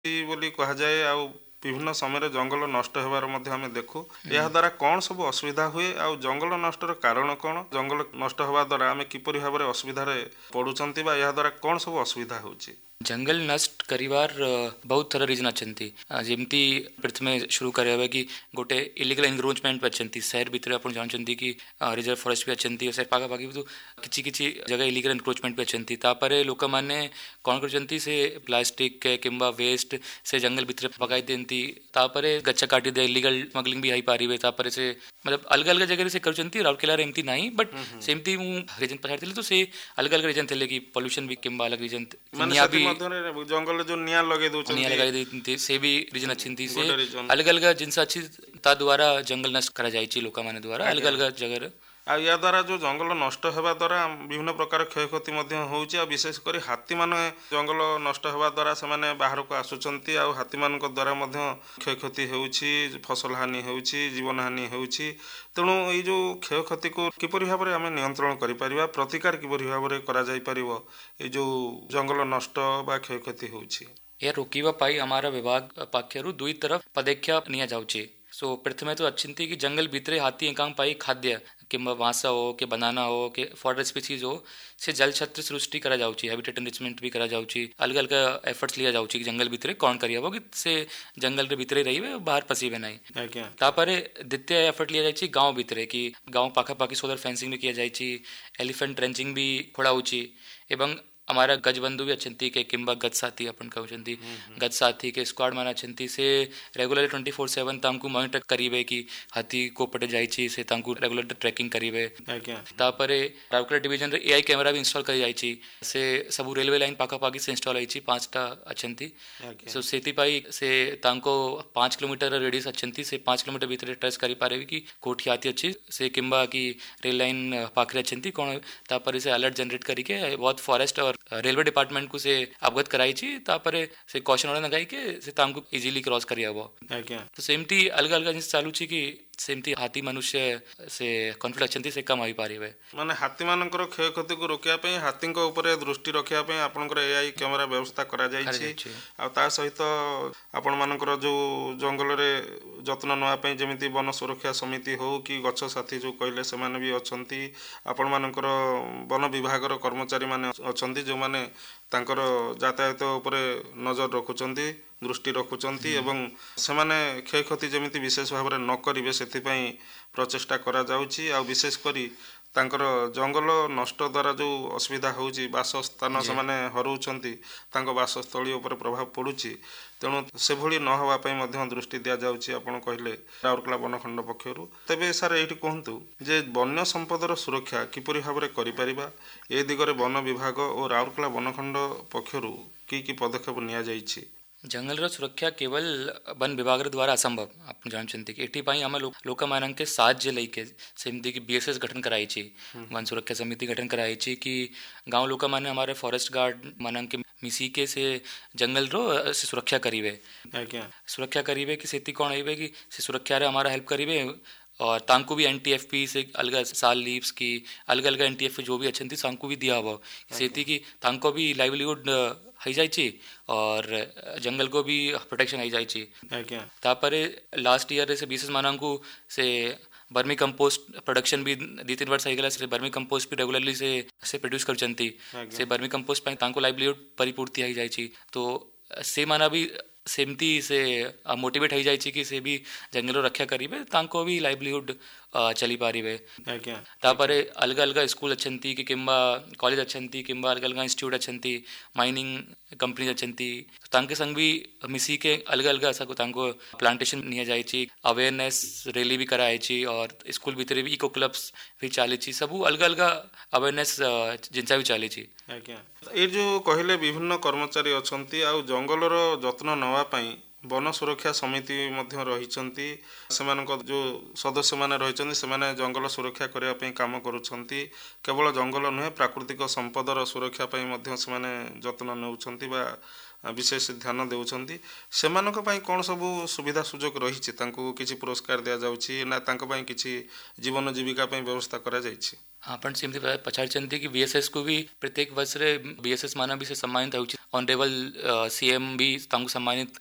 ବୋଲି କୁହାଯାଏ ଆଉ ବିଭିନ୍ନ ସମୟରେ ଜଙ୍ଗଲ ନଷ୍ଟ ହେବାର ମଧ୍ୟ ଆମେ ଦେଖୁ। ଏହା ଦ୍ୱାରା କ'ଣ ସବୁ ଅସୁବିଧା ହୁଏ ଆଉ ଜଙ୍ଗଲ ନଷ୍ଟର କାରଣ କ'ଣ? ଜଙ୍ଗଲ ନଷ୍ଟ ହେବା ଦ୍ୱାରା ଆମେ କିପରି ଭାବରେ ଅସୁବିଧାରେ ପଡ଼ୁଛନ୍ତି ବା ଏହା ଦ୍ୱାରା କ'ଣ ସବୁ ଅସୁବିଧା ହେଉଛି? जंगल नष्ट करिवार बहुत थर रिजन अच्छी जमी प्रथमे शुरू कराया कि गोटे इलिगल एनक्रोचमेंट भी अच्छी शहर भितर आप जानते कि रिजर्व फॉरेस्ट भी अच्छी शहर पाखापाखि तो किसी जगह इलिगल एनक्रोचमेंट भी अच्छी तापर लोक मैंने कौन कर से प्लास्टिक किंबा वेस्ट से जंगल भितर पकाई दिखती तापर गच्छ काटी दे इलिगल स्मगलिंग भी हो पारे तापर से मतलब अलग अलग जगह से कर राउरकेला एमती ना बट सेमती रिजन पचारि तो से अलग अलग रिजन थे कि पॉल्यूशन भी किंबा अलग रिजन जंगल जो निया लगे से भी रिजन अच्छी से अलग अलग जिनस अच्छी ता द्वारा जंगल नष्ट करा जायछि लोक माने द्वारा अलग अलग जगह आ या द्वारा जो जंगल नष्ट होगा द्वारा विभिन्न प्रकार क्षयक्षति होउछि आ विशेष करी हाथी माने जंगल नष्ट होगा द्वारा से माने बाहर को आसुचंती आ हाथी मान द्वारा मध्य क्षयक्षति होउछि फसल हानि होउछि जीवन हानि होउछि तेणु ये जो क्षयक्षति को किपरि भाव में आम नियंत्रण करि परिबा प्रतिकार किपरि भाव में करा जाय परिबो ये जो जंगल नष्ट बा क्षयक्षति होउछि या रोकिबा पाई हमारा विभाग पाख्यरु दुई तरफ पदक्षेप निया जाउछि। सो प्रथमे तो अच्छी कि जंगल भितर हाथी एकांग पाई खाद्य किंबा बांसा हो कि बनाना हो कि फॉरेस्ट स्पीसीज हो से जल छत्र सृष्टि करा जाउछि हैबिटेट एनरिचमेंट भी करा जाउछि अलग अलग एफर्ट्स लिया जाउछि कि जंगल भितर कौन करियबो कि से जंगल रे भितर रहिबे बाहर पसीबे नहीं तापर द्वितीय एफर्ट लिया जाइछि गांव भितर कि गांव पाखापाखि सोलर फेंसिंग भी किया जाइछि एलिफेंट ट्रेंचिंग भी खोला होछि एवं हमारा गजबंधु भी अच्छी के किंबा गज साथी अपन कहते गज साथी के स्क्वाड मान अच्छी से रेगुलर 24/7 तांकु मॉनिटर करिवे कि हाथी को पटे जाइछि से तांकु रेगुलर ट्रैकिंग करिवे तापर राउरकेला डिवीजन रे एआई कैमरा भी इंस्टॉल करि जाइछि से सब रेलवे लाइन पाखापाखि से इंस्टॉल आइछि 5टा अच्छी सो सेति पाई से तांको 5 किलोमीटर रेडियस अच्छी से 5 किलोमीटर भीतर ट्रेस करि पारे कि कोठी हाथी अच्छी से किंबा कि रेल लाइन पाखरे अच्छी कौन तापर से अलर्ट जनरेट करिके बहुत फॉरेस्ट और रेलवे डिपार्टमेंट को से अवगत कराई तापर से क्वेश्चन ऑर्डर लगाई के से तांको इजीली क्रॉस करिया वो तो सेमती अलग अलग जिनिस चालू छी कि सेमती हाथी मनुष्य से कॉन्फ्लिक्ट अच्छी से कम हो पारिबे माने हाथी मानकर क्षयक्षति को रोकिया पे हाथी ऊपर दृष्टि रखिया पे आपनकर एआई कैमरा व्यवस्था करा जाइछि आ ता सहित आपण मानकर जो जंगल रे जत्न नवा पे जेमिति वन सुरक्षा समिति हो कि गछ साथी जो कहले से माने भी अछंती आपण मानकर वन विभाग कर्मचारी माने अछंती जो माने तांकर यातायात उपरे नजर रखुचंती दृष्टि रखुचंती एवं से माने क्षयक्षति जेमिति विशेष भाव में न करिवे सेथिपई प्रचेष्टा करा जाउछि आ विशेष करी तांकर जंगल नष्ट द्वारा जो असुविधा होउछि बासस्थान से माने हरउछंती तांको बासस्थली ऊपर प्रभाव पड़ुछि तेणु से भली न होवा पई मध्य दृष्टि दिया जाउछि आपण कहले राउरकेला वनखंड पक्षरु तबे सर एठी कहंतु जे वन्य संपदर सुरक्षा किपरि भाव में करि परिबा ए दिगरे वन विभाग और राउरकेला वनखंड पक्षरु की पदक्षेप निया जाइछि जंगल सुरक्षा केवल वन विभाग द्वारा असंभव आप जानते कि एटी आम लोक मान के साहाଯ୍य लेके सेमती कि बीएसएस गठन कराई वन सुरक्षा समिति गठन कराई कि गांव लोक माने हमारे फॉरेस्ट गार्ड मान के मिसिके से जंगल रो से सुरक्षा करिवे सुरक्षा करिवे कि सेती कौन आइबे कि से सुरक्षा रे हमारा हेल्प करिवे और तांको भी एनटीएफपी से अलग साल लीव्स की अलग अलग एनटीएफपी जो भी अच्छी थी तांको भी दिया हुआ सेती कि तांको भी लाइवलीहुड हो जाइए और जंगल को भी प्रोटेक्शन हो जाइए तापर लास्ट ईयर से बीसेस मानू से बर्मी कंपोस्ट प्रोडक्शन भी 2-3 वर्ष हो से बर्मी कंपोस्ट भी रेगुलरली से प्रोड्यूस करचंती से बर्मी कंपोस्ट पे तांको लाइवलीहुड परिपूर्ति हो जाइए तो से माना भी सेमती से मोटिवेट हो जाइए कि से भी जंगल रक्षा करिवे तांको भी लाइवलीहुड चली पारिवे तापर अलग अलग स्कूल अच्छी कि किंबा कॉलेज अच्छी किंबा अलग अलग इंस्टीट्यूट अच्छी माइनिंग कंपनीज अच्छी तांके संग भी मिसी के अलग अलग ऐसा तांको प्लांटेशन निया जाइए अवेयरनेस रैली भी कराई और स्कूल भीतर भी इको क्लब्स भी चली सब अलग अलग अवेयरनेस जिनसा भी चली ये जो कहले विभिन्न कर्मचारी अच्छी आ जंगलर जत्न नवा पई वन सुरक्षा समिति मध्य रहिचंती सेमानक जो सदस्य माने रहिचंती सेमाने जंगल सुरक्षा करिया पई काम करूछंती केवल जंगल नुहे प्राकृतिक संपदर सुरक्षा पई मध्य सेमाने जत्न नेउछंती बा विशेष ध्यान देउछन्ती सेमानक पई कोन सब सुविधा सुजोग रहिछि तांको किछि पुरस्कार दिया जाउछि ना तांको पई किछि जीवन जीविका पई व्यवस्था करा जाइछि आपण सेमती पचारचंती कि बीएसएस को भी प्रत्येक वर्ष रे बीएसएस माना भी से सम्मानित होउछि ऑनरेबल सीएम भी तांको सम्मानित